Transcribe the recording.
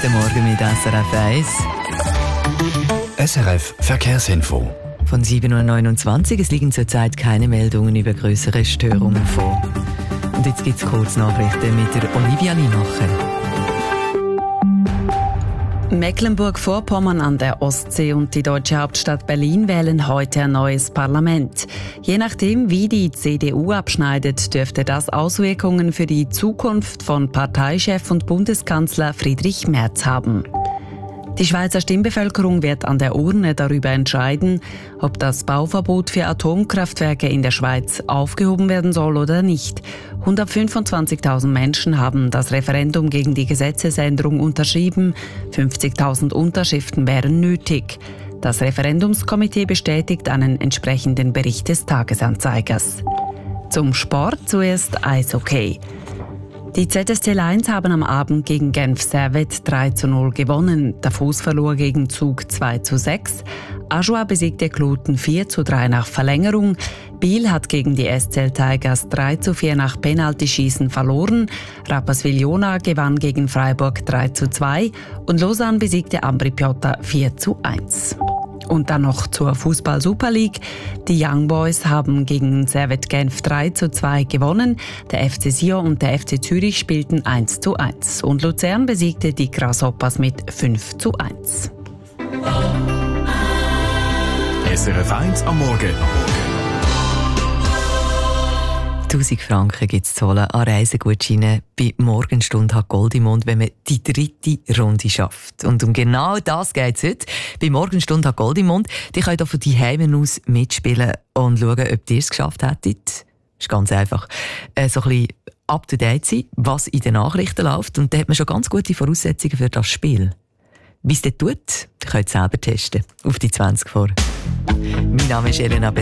Guten Morgen mit SRF 1. SRF Verkehrsinfo. Von 7.29 Uhr. Es liegen zurzeit keine Meldungen über größere Störungen vor. Und jetzt gibt es Kurznachrichten mit der Olivia Limacher. Mecklenburg-Vorpommern an der Ostsee und die deutsche Hauptstadt Berlin wählen heute ein neues Parlament. Je nachdem, wie die CDU abschneidet, dürfte das Auswirkungen für die Zukunft von Parteichef und Bundeskanzler Friedrich Merz haben. Die Schweizer Stimmbevölkerung wird an der Urne darüber entscheiden, ob das Bauverbot für Atomkraftwerke in der Schweiz aufgehoben werden soll oder nicht. 125.000 Menschen haben das Referendum gegen die Gesetzesänderung unterschrieben. 50.000 Unterschriften wären nötig. Das Referendumskomitee bestätigt einen entsprechenden Bericht des Tagesanzeigers. Zum Sport zuerst Eishockey. Die ZSC Lions haben am Abend gegen Genf Servette 3:0 gewonnen. Der Fuß verlor gegen Zug 2:6. Ajoie besiegte Kloten 4:3 nach Verlängerung. Biel hat gegen die SCL Tigers 3:4 nach Penaltyschießen verloren. Rapperswil-Jona gewann gegen Freiburg 3:2 und Lausanne besiegte Ambri Piotta 4:1. Und dann noch zur Fußball-Super League. Die Young Boys haben gegen Servette Genf 3:2 gewonnen. Der FC Sion und der FC Zürich spielten 1:1. Und Luzern besiegte die Grasshoppers mit 5:1. SRF 1 am Morgen. 1000 Franken gibt es zu holen an Reisegutscheinen bei Morgenstunde hat Goldimond, wenn man die 3. Runde schafft. Und um genau das geht es heute. Bei Morgenstunde hat Goldimond. Die könnt ihr von daheim aus mitspielen und schauen, ob ihr es geschafft hättet. Ist ganz einfach. So ein bisschen up to date sein, was in den Nachrichten läuft. Und da hat man schon ganz gute Voraussetzungen für das Spiel. Wie es dort tut, könnt ihr selber testen. Auf die 20 vor. Mein Name ist Elena